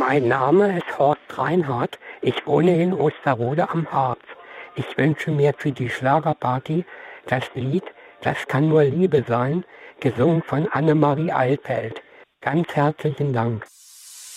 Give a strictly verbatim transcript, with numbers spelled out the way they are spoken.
Mein Name ist Horst Reinhardt. Ich wohne in Osterode am Harz. Ich wünsche mir für die Schlagerparty das Lied "Das kann nur Liebe sein", gesungen von Annemarie Eilfeld. Ganz herzlichen Dank.